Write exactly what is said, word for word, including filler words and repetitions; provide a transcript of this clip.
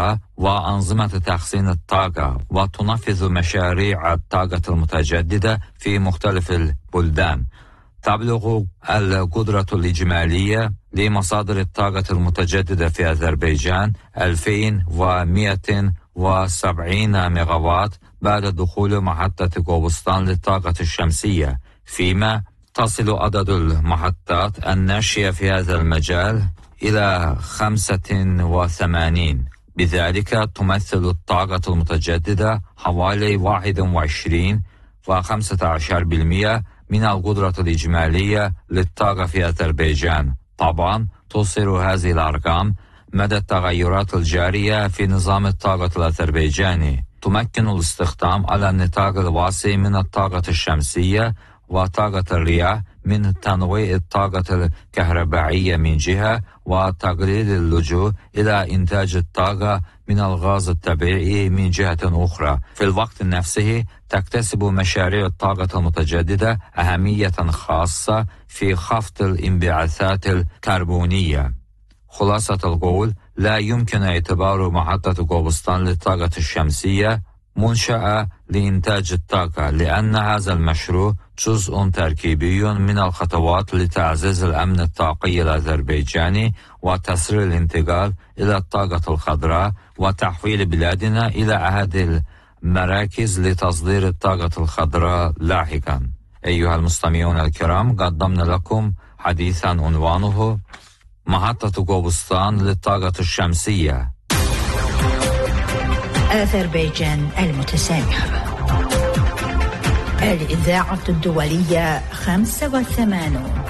الخضراء وأنظمة تخزين الطاقة، وتنفذ مشاريع الطاقة المتجددة في مختلف البلدان. تبلغ القدرة الإجمالية لمصادر الطاقة المتجددة في أذربيجان ألفين ومئتين وسبعين ميجاوات بعد دخول محطة قوبستان للطاقة الشمسية، فيما تصل عدد المحطات الناشئة في هذا المجال إلى خمسة وثمانين. بذلك تمثل الطاقة المتجددة حوالي واحد وعشرين فاصلة خمسة عشر بالمئة من القدرة الإجمالية للطاقة في أذربيجان. طبعا تصير هذه الأرقام مدى التغيرات الجارية في نظام الطاقة الأذربيجاني. تمكن الاستخدام على النطاق الواسع من الطاقة الشمسية وطاقة الرياح من تنويع الطاقة الكهربائية من جهة، وتقليل اللجوء إلى إنتاج الطاقة من الغاز الطبيعي من جهة أخرى. في الوقت نفسه تكتسب مشاريع الطاقة المتجددة أهمية خاصة في خفض الانبعاثات الكربونية. خلاصة القول، لا يمكن اعتبار محطة قوبستان للطاقة الشمسية منشأة لإنتاج الطاقة، لأن هذا المشروع جزء تركيبي من الخطوات لتعزيز الأمن الطاقي الأذربيجاني وتسريع الانتقال إلى الطاقة الخضراء وتحويل بلادنا إلى أحد المراكز لتصدير الطاقة الخضراء لاحقا. أيها المستمعون الكرام، قدمنا لكم حديثا عنوانه محطة قوبستان للطاقة الشمسية. أذربيجان المتسامحة، الإذاعة الدولية خمسة وثمانون.